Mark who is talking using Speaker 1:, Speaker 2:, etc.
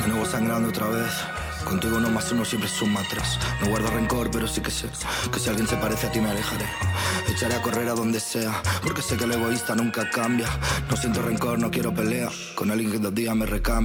Speaker 1: De nuevo sangrando otra vez. Contigo 1 más 1 siempre suma 3. No guardo rencor, pero sí que sé que si alguien se parece a ti me alejaré. Echaré a correr a donde sea, porque sé que el egoísta nunca cambia. No siento rencor, no quiero pelea. Con alguien que 2 días me recambia.